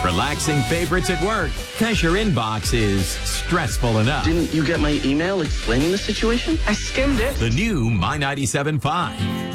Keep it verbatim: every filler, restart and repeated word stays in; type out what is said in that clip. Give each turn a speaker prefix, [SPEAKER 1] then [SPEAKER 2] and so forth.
[SPEAKER 1] Relaxing favorites at work because your inbox is stressful enough.
[SPEAKER 2] Didn't you get my email explaining the situation?
[SPEAKER 3] I skimmed it.
[SPEAKER 1] The new My ninety-seven point five.